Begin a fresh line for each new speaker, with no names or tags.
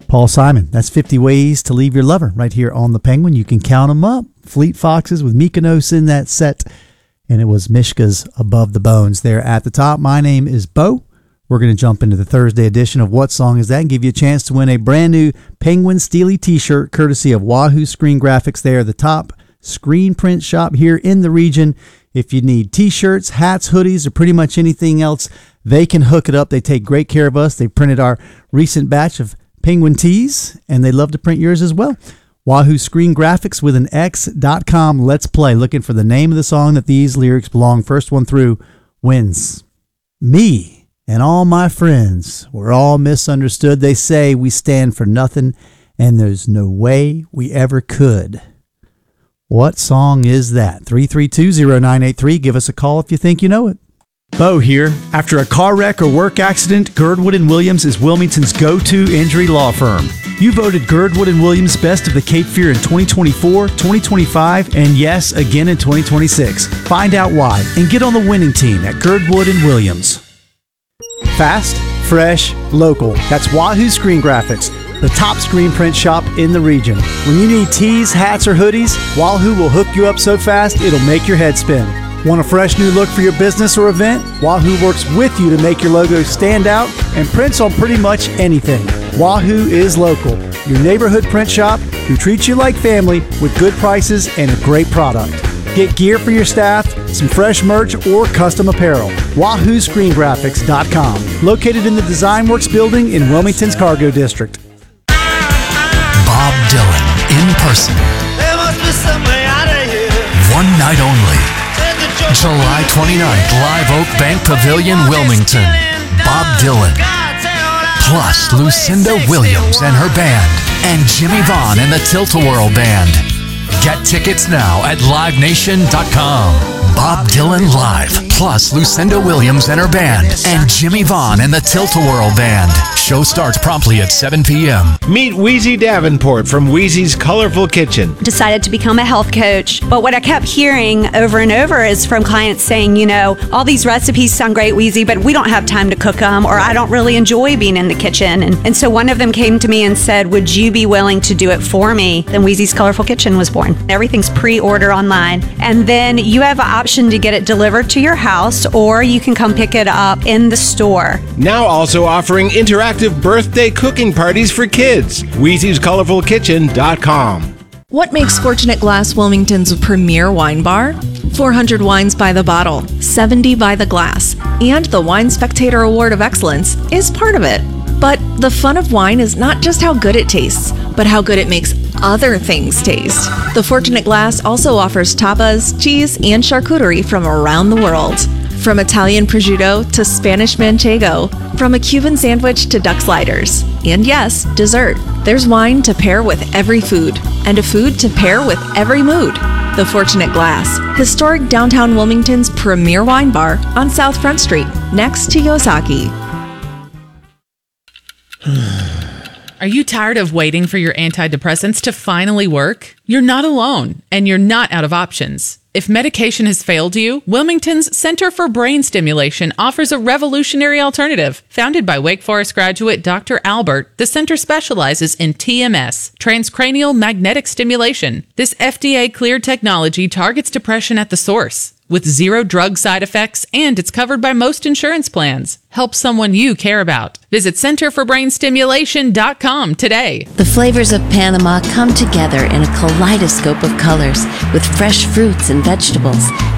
Paul Simon, that's 50 Ways to Leave Your Lover right here on the Penguin. You can count them up. Fleet Foxes with Mykonos in that set. And it was Mishka's Above the Bones there at the top. My name is Bo. We're going to jump into the Thursday edition of What Song Is That and give you a chance to win a brand new Penguin Steely t-shirt courtesy of Wahoo Screen Graphics. They are the top screen print shop here in the region. If you need t-shirts, hats, hoodies, or pretty much anything else, they can hook it up. They take great care of us. They printed our recent batch of Penguin tees, and they love to print yours as well. Wahoo Screen Graphics with an X.com. Let's play. Looking for the name of the song that these lyrics belong. First one through wins. Me and all my friends, we're all misunderstood. They say we stand for nothing, and there's no way we ever could. What song is that? 3320983. Give us a call if you think you know it. Bo here. After a car wreck or work accident, Girdwood & Williams is Wilmington's go-to injury law firm. You voted Girdwood & Williams Best of the Cape Fear in 2024, 2025, and yes, again in 2026. Find out why and get on the winning team at Girdwood & Williams. Fast, fresh, local. That's Wahoo Screen Graphics, the top screen print shop in the region. When you need tees, hats, or hoodies, Wahoo will hook you up so fast it'll make your head spin. Want a fresh new look for your business or event? Wahoo works with you to make your logo stand out and prints on pretty much anything. Wahoo is local, your neighborhood print shop who treats you like family with good prices and a great product. Get gear for your staff, some fresh merch, or custom apparel. WahooScreenGraphics.com. Located in the DesignWorks building in Wilmington's Cargo District.
Bob Dylan in person.
There must be some way out of here.
One night only. July 29th, Live Oak Bank Pavilion, Wilmington. Bob Dylan. Plus Lucinda Williams and her band. And Jimmy Vaughn and the Tilt-A-Whirl Band. Get tickets now at livenation.com. Bob Dylan Live, plus Lucinda Williams and her band, and Jimmy Vaughn and the Tilt-A-Whirl Band. Show starts promptly at 7 p.m.
Meet Wheezy Davenport from Wheezy's Colorful Kitchen.
Decided to become a health coach, but what I kept hearing over and over is from clients saying, you know, all these recipes sound great, Wheezy, but we don't have time to cook them, or I don't really enjoy being in the kitchen. And so one of them came to me and said, would you be willing to do it for me? Then Wheezy's Colorful Kitchen was born. Everything's pre-order online, and then you have an option to get it delivered to your house, or you can come pick it up in the store.
Now also offering interactive birthday cooking parties for kids. Wheezy'sColorfulKitchen.com.
What makes Fortunate Glass Wilmington's premier wine bar? 400 wines by the bottle, 70 by the glass, and the Wine Spectator Award of Excellence is part of it. But the fun of wine is not just how good it tastes, but how good it makes other things taste. The Fortunate Glass also offers tapas, cheese, and charcuterie from around the world. From Italian prosciutto to Spanish manchego, from a Cuban sandwich to duck sliders. And yes, dessert. There's wine to pair with every food, and a food to pair with every mood. The Fortunate Glass, historic downtown Wilmington's premier wine bar on South Front Street, next to Yosaki.
Are you tired of waiting for your antidepressants to finally work? You're not alone, and you're not out of options. If medication has failed you, Wilmington's Center for Brain Stimulation offers a revolutionary alternative. Founded by Wake Forest graduate Dr. Albert, the center specializes in TMS, transcranial magnetic stimulation. This FDA-cleared technology targets depression at the source. With 0 drug side effects, and it's covered by most insurance plans. Help someone you care about. Visit centerforbrainstimulation.com today.
The flavors of Panama come together in a kaleidoscope of colors with fresh fruits and vegetables.